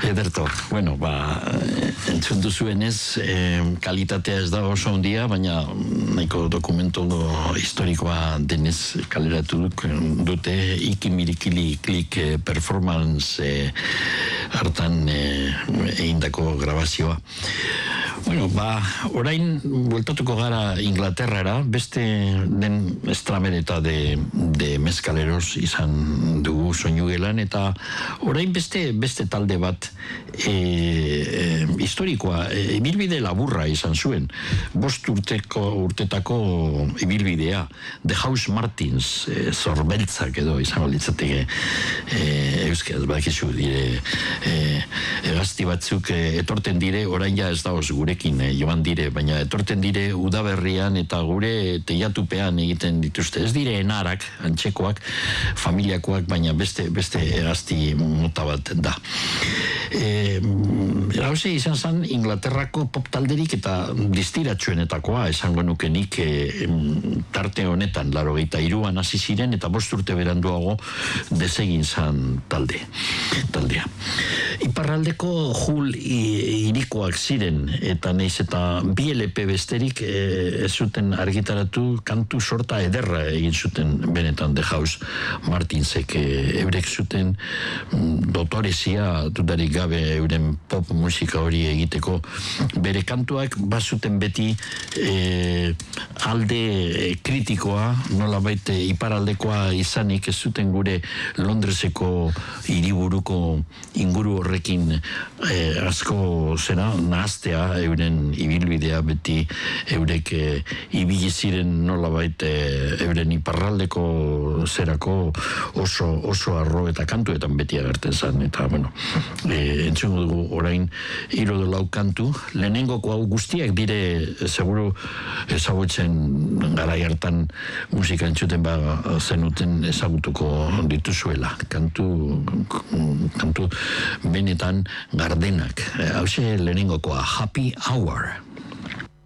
Ederto, bueno, entzun duzuenez, kalitatea ez da oso handia, baina nahiko dokumentu historikoa denez kaleratu dute ikimirikili klik performance hartan egindako grabazioa. Bueno, orain bueltatuko gara Inglaterrara, beste den estramereta de mezcaleros izan dugu soinugelan, eta orain beste talde bat historikoa, ibilbide laburra izan zuen, 5 urtetako ibilbidea, The House Martins, zorbeltzak edo izango litzateke, euskaz, bakizu dire, gazti batzuk etorten dire, orain ja ez daoz gurekin joan dire, baina etorten dire udaberrian eta gure teiatupean egiten dituzte, ez dire enarak, antxekoak, familiakoak, baina beste gazti mota bat da. Hauze izan zen Inglaterrako pop talderik eta distiratsuenetakoa esango nukenik tarte honetan, 83an hasi ziren eta 5 urte beranduago desegin zen taldea. Iparraldeko Jul irikoak ziren eta neiz eta 2 LP besterik ez zuten argitaratu, kantu sorta ederra egin zuten benetan The House Martinsek, eurek zuten dotorezia dudarik gabe euren pop musika hori egiteko, bere kantuak bazuten beti alde kritikoa, nolabait iparaldekoa izanik, ez zuten gure Londreseko hiriburuko inguru horrekin asko zena nahaztea euren ibilbidea, beti eurek ibili ziren nolabait euren iparraldeko zerako oso arro eta kantuetan beti agertzen zen, eta bueno, entzungo dugu orain 3 kantu, lehenengoko hau guztiak dire seguru ezagutzen garai hartan musika entzuten zenuten ezagutuko dituzuela, kantu benetan gardenak, hauxe lehenengokoa, Happy Hour.